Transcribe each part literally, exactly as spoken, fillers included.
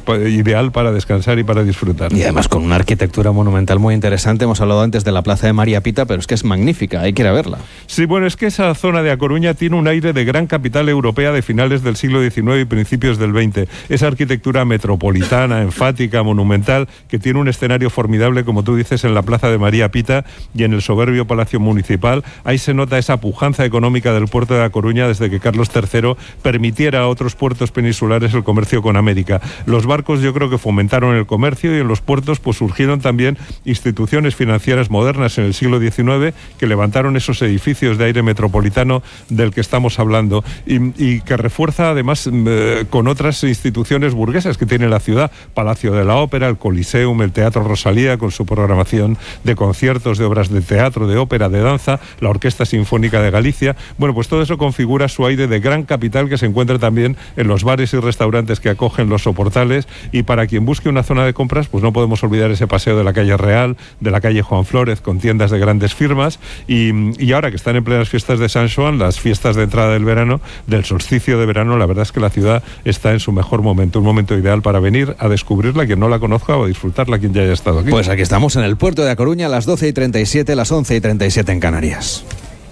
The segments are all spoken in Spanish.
ideal para descansar y para disfrutar. Y además con una arquitectura monumental muy interesante. Hemos hablado antes de la Plaza de María Pita, pero es que es magnífica, hay que ir a verla. Sí, bueno, es que esa zona de A Coruña tiene un aire de gran capital europea de finales del siglo diecinueve y principios del veinte. Esa arquitectura metropolitana, enfática, monumental, que tiene un escenario formidable, como tú dices, en la Plaza de María Pita y en el soberbio Palacio Municipal. Ahí se nota esa pujanza económica del puerto de A Coruña desde que Carlos tercero permitiera a otros puertos peninsulares el comercio con América. Los barcos yo creo que fomentaron el comercio y en los puertos pues surgieron también instituciones financieras modernas en el siglo diecinueve que levantaron esos edificios de aire metropolitano del que estamos hablando y, y que refuerza además eh, con otras instituciones burguesas que tiene la ciudad, Palacio de la Ópera, el Coliseum, el Teatro Rosalía con su programación de conciertos, de obras de teatro, de ópera, de danza, la Orquesta Sinfónica de Galicia. Bueno, pues todo eso configura su aire de gran capital que se encuentra también en los bares y restaurantes que acogen los soportales, y para quien busque una zona de compras, pues no podemos olvidar ese paseo de la calle Real, de la calle Juan Flórez, con tiendas de grandes firmas, y, y ahora que están en plenas fiestas de San Xoán, las fiestas de entrada del verano, del solsticio de verano, la verdad es que la ciudad está en su mejor momento, un momento ideal para venir a descubrirla quien no la conozca o a disfrutarla quien ya haya estado aquí. Pues aquí estamos en el puerto de A Coruña a las doce y treinta y siete, las once y treinta y siete en Canarias.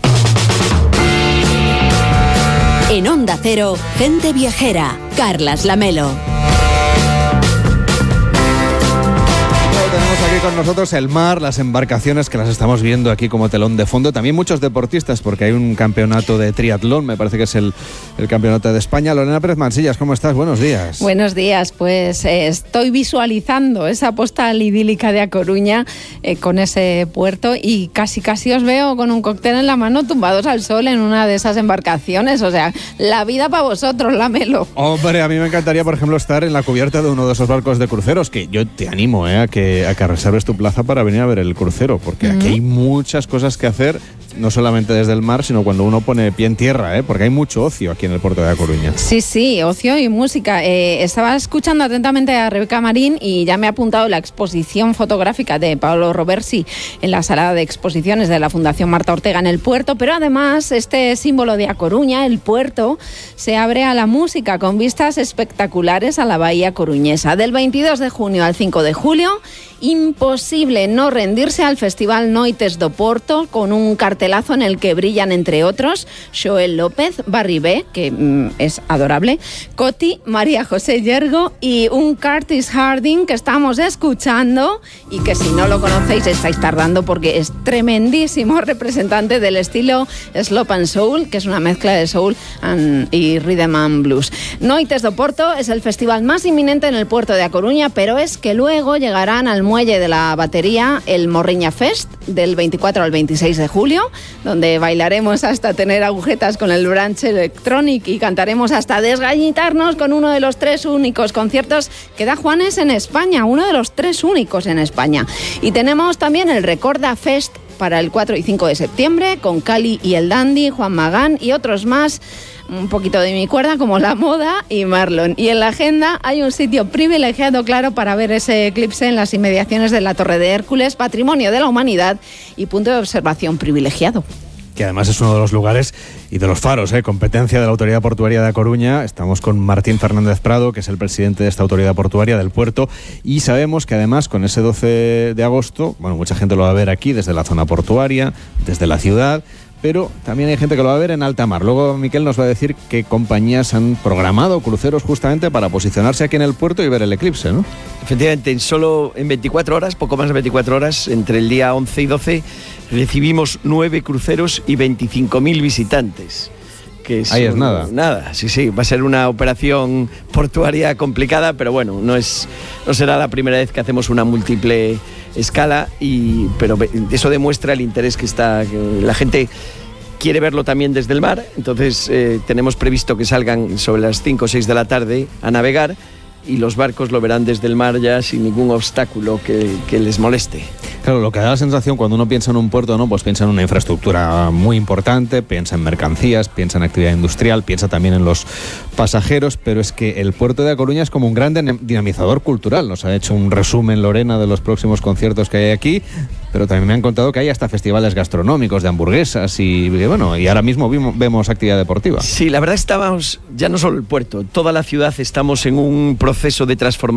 En Onda Cero, Gente Viajera, Carlas Lamelo. Tenemos aquí con nosotros el mar, las embarcaciones que las estamos viendo aquí como telón de fondo. También muchos deportistas, porque hay un campeonato de triatlón, me parece que es el, el campeonato de España. Lorena Pérez Mansillas, ¿cómo estás? Buenos días. Buenos días, pues eh, estoy visualizando esa postal idílica de A Coruña eh, con ese puerto y casi casi os veo con un cóctel en la mano tumbados al sol en una de esas embarcaciones. O sea, la vida para vosotros, Lamelo. Hombre, a mí me encantaría, por ejemplo, estar en la cubierta de uno de esos barcos de cruceros, que yo te animo eh, a que a que reserves tu plaza para venir a ver el crucero, porque uh-huh. aquí hay muchas cosas que hacer, no solamente desde el mar, sino cuando uno pone pie en tierra, ¿eh? Porque hay mucho ocio aquí en el puerto de A Coruña. Sí, sí, ocio y música. Eh, estaba escuchando atentamente a Rebeca Marín y ya me ha apuntado la exposición fotográfica de Paolo Roversi en la sala de exposiciones de la Fundación Marta Ortega en el puerto, pero además este símbolo de A Coruña, el puerto, se abre a la música con vistas espectaculares a la bahía coruñesa. Del veintidós de junio al cinco de julio, imposible no rendirse al Festival Noites do Porto con un cartelazo en el que brillan, entre otros, Joel López, Barry B, que mm, es adorable, Coti, María José Yergo y un Curtis Harding que estamos escuchando y que si no lo conocéis estáis tardando porque es tremendísimo representante del estilo Slop and Soul, que es una mezcla de soul and, y rhythm and blues. Noites do Porto es el festival más inminente en el puerto de A Coruña, pero es que luego llegarán al muelle de la Batería el Morriña Fest del veinticuatro al veintiséis de julio, donde bailaremos hasta tener agujetas con el brunch electronic y cantaremos hasta desgallitarnos con uno de los tres únicos conciertos que da Juanes en España, uno de los tres únicos en España. Y tenemos también el Recorda Fest para el cuatro y cinco de septiembre con Cali y el Dandy, Juan Magán y otros más, un poquito de mi cuerda como La Moda y Marlon. Y en la agenda hay un sitio privilegiado, claro, para ver ese eclipse en las inmediaciones de la Torre de Hércules, Patrimonio de la Humanidad y punto de observación privilegiado. Que además es uno de los lugares y de los faros, ¿eh? Competencia de la Autoridad Portuaria de A Coruña. Estamos con Martín Fernández Prado, que es el presidente de esta Autoridad Portuaria del puerto, y sabemos que además con ese doce de agosto, bueno, mucha gente lo va a ver aquí desde la zona portuaria, desde la ciudad, pero también hay gente que lo va a ver en alta mar. Luego Miquel nos va a decir qué compañías han programado cruceros justamente para posicionarse aquí en el puerto y ver el eclipse, ¿no? Efectivamente, en solo en veinticuatro horas, poco más de veinticuatro horas, entre el día once y doce, recibimos nueve cruceros y veinticinco mil visitantes. Que es Ahí es un, nada. Nada, sí, sí, va a ser una operación portuaria complicada, pero bueno, no es, no será la primera vez que hacemos una múltiple escala, y, pero eso demuestra el interés que está, que la gente quiere verlo también desde el mar. Entonces eh, tenemos previsto que salgan sobre las cinco o seis de la tarde a navegar, y los barcos lo verán desde el mar ya sin ningún obstáculo que, que les moleste. Claro, lo que da la sensación cuando uno piensa en un puerto, ¿no? Pues piensa en una infraestructura muy importante, piensa en mercancías, piensa en actividad industrial, piensa también en los pasajeros, pero es que el puerto de A Coruña es como un gran dinamizador cultural. Nos ha hecho un resumen Lorena de los próximos conciertos que hay aquí, pero también me han contado que hay hasta festivales gastronómicos de hamburguesas y, bueno, y ahora mismo vimos, vemos actividad deportiva. Sí, la verdad estábamos, ya no solo el puerto, toda la ciudad estamos en un proceso de transformación